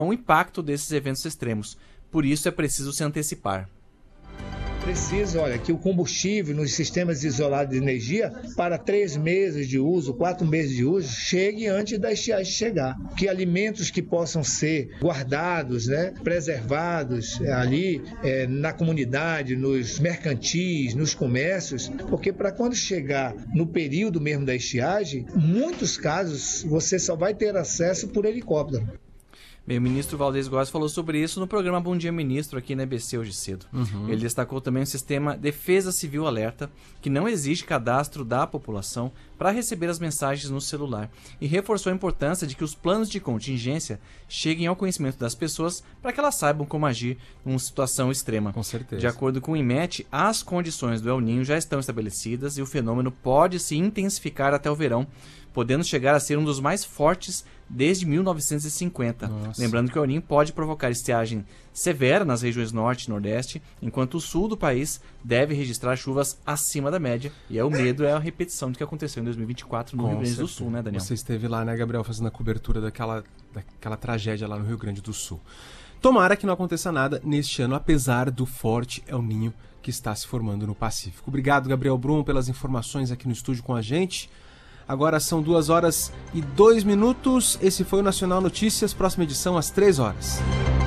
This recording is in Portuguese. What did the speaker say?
o impacto desses eventos extremos. Por isso é preciso se antecipar. Preciso, olha, que o combustível nos sistemas isolados de energia para 3 meses de uso, 4 meses de uso, chegue antes da estiagem chegar. Que alimentos que possam ser guardados, né, preservados ali na comunidade, nos mercantis, nos comércios, porque para quando chegar no período mesmo da estiagem, muitos casos você só vai ter acesso por helicóptero. Bem, o ministro Valdez Góes falou sobre isso no programa Bom Dia Ministro, aqui na EBC hoje cedo. Ele destacou também o sistema Defesa Civil Alerta, que não exige cadastro da população para receber as mensagens no celular, e reforçou a importância de que os planos de contingência cheguem ao conhecimento das pessoas para que elas saibam como agir em uma situação extrema. Com certeza. De acordo com o IMET, as condições do El Niño já estão estabelecidas e o fenômeno pode se intensificar até o verão, podendo chegar a ser um dos mais fortes desde 1950. Nossa. Lembrando que o El Niño pode provocar estiagem severa nas regiões norte e nordeste, enquanto o sul do país deve registrar chuvas acima da média. E o medo é a repetição do que aconteceu em 2024 no Rio Grande do Sul, né, Daniel? Você esteve lá, né, Gabriel, fazendo a cobertura daquela tragédia lá no Rio Grande do Sul. Tomara que não aconteça nada neste ano, apesar do forte El Niño que está se formando no Pacífico. Obrigado, Gabriel Brum, pelas informações aqui no estúdio com a gente. Agora são 2h02. Esse foi o Nacional Notícias, próxima edição às 3h.